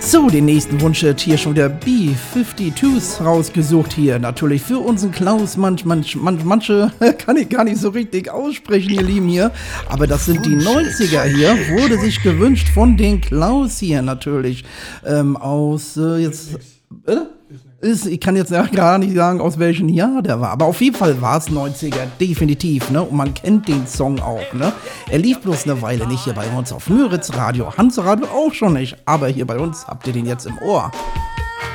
So, den nächsten Wunsch hat hier schon wieder B-52s rausgesucht hier. Natürlich für unseren Klaus. Manche kann ich gar nicht so richtig aussprechen, ihr Lieben hier. Aber das sind die 90er hier. Wurde sich gewünscht von den Klaus hier natürlich. Ich kann jetzt gar nicht sagen, aus welchem Jahr der war. Aber auf jeden Fall war es 90er, definitiv, ne? Und man kennt den Song auch, ne? Er lief bloß eine Weile nicht hier bei uns auf Müritz Radio, Hans Radio auch schon nicht. Aber hier bei uns habt ihr den jetzt im Ohr.